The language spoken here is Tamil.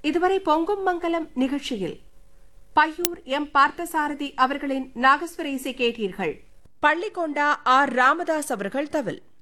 இதுவரை பொங்கும் மங்கலம் நிகழ்ச்சியில் பையூர் எம் பார்த்தசாரதி அவர்களின் நாகஸ்வர இசை கேட்டீர்கள். பள்ளிக்கொண்டா ஆர் ராமதாஸ் அவர்கள் தவில்.